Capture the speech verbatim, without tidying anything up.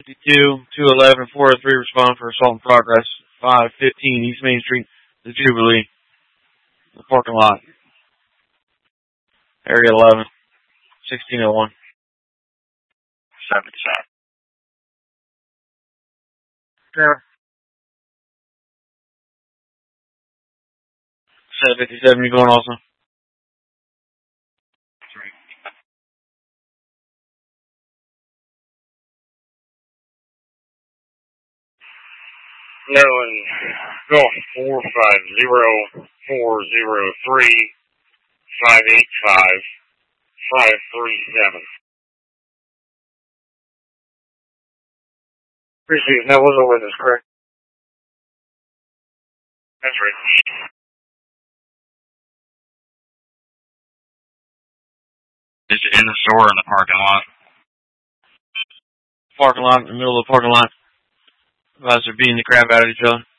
fifty-two, two eleven, four oh three respond for assault in progress. five fifteen East Main Street, the Jubilee. The parking lot. Area eleven, sixteen oh one. seven seven. Sure. seven fifty-seven, you going also? No, and Golf four five zero four zero three five eight five five three seven. Appreciate it. That was a witness, correct? That's right. Is it in the store or in the parking lot? Parking lot, in the middle of the parking lot. Guys are beating the crap out of each other.